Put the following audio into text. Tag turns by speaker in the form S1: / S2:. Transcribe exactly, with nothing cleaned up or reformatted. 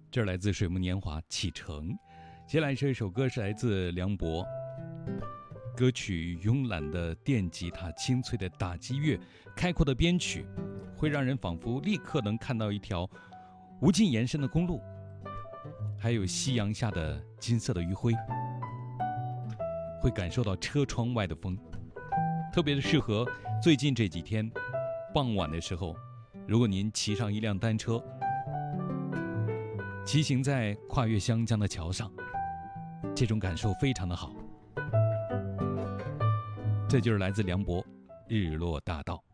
S1: 这儿来自水木年华启程。接下来这首歌是来自梁博，歌曲慵懒的电吉他，清脆的打击乐，开阔的编曲，会让人仿佛立刻能看到一条无尽延伸的公路，还有夕阳下的金色的余晖，会感受到车窗外的风，特别的适合最近这几天傍晚的时候，如果您骑上一辆单车，骑行在跨越湘江的桥上，这种感受非常的好。这就是来自梁博《日落大道》。